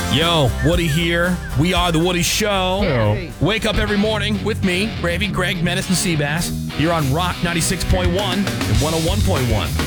Yo, Woody here. We are The Woody Show. Hey. Wake up every morning with me, Gravy, Greg, Menace, and Seabass. You're on Rock 96.1 and 101.1.